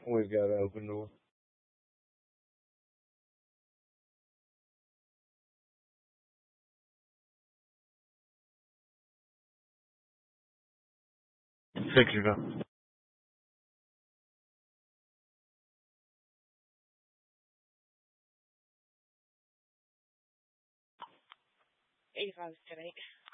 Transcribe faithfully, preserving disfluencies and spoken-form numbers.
We've got an open door. Fix your gun. eighty-five, ten eight.